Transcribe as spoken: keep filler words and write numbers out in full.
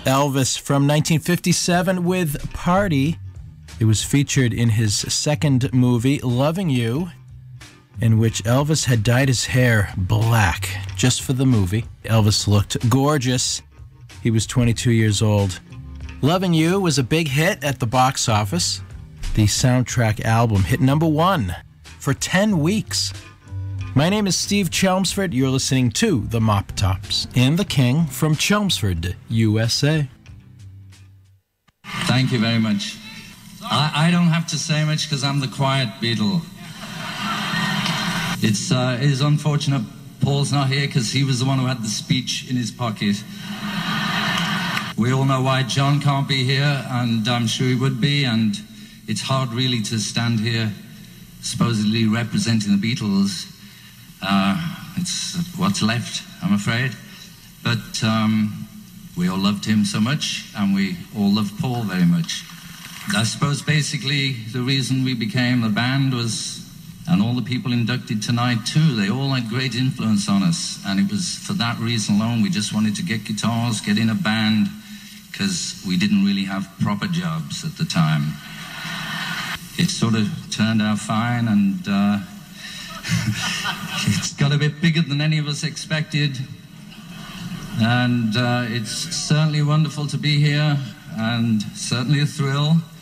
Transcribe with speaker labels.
Speaker 1: Elvis from nineteen fifty-seven with Party. It was featured in his second movie, Loving You, in which Elvis had dyed his hair black just for the movie. Elvis looked gorgeous. He was twenty-two years old. Loving You was a big hit at the box office. The soundtrack album hit number one for ten weeks. My name is Steve Chelmsford. You're listening to The Mop Tops and the King from Chelmsford, U S A.
Speaker 2: Thank you very much. I, I don't have to say much because I'm the quiet Beatle. It's uh, it is unfortunate Paul's not here because he was the one who had the speech in his pocket. We all know why John can't be here, and I'm sure he would be, and it's hard really to stand here supposedly representing the Beatles. Uh, it's what's left, I'm afraid. But um, we all loved him so much, and we all loved Paul very much. I suppose basically the reason we became a band was, and all the people inducted tonight too, they all had great influence on us. And it was for that reason alone we just wanted to get guitars, get in a band, because we didn't really have proper jobs at the time. It sort of turned out fine, and uh, it's got a bit bigger than any of us expected. And uh, it's certainly wonderful to be here, and certainly a thrill.